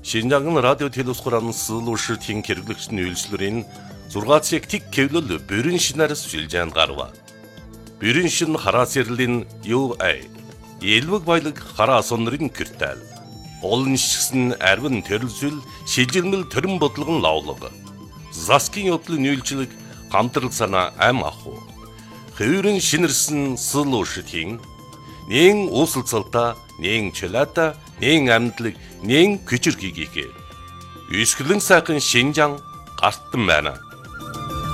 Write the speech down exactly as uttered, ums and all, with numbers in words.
Шинжаан радио телевизхуран сылуушир тин хэрэглэгчний үйлчлэрийн зургаан цаг тик кевлэл бүрэн шинээр сүлжээнд гарва. Бүрэн шин хараа сэрлийн ю эй. Элвэг баялаг хараа сонрын киртэл. Олон шигсэн арвин төрөлсөл шилжилмэл төрөн бодлогон лавлага. Заскин явдлын үйлчлэг хамтрал санаа ам аху. Хэврэн шинэрсэн сылуушир нэн уусалцалта, нэн чөлөөта, нэн амьдлаг, нэн күчрхийгээ. Үсгэлэн сайхан Шинжаан гартан байна.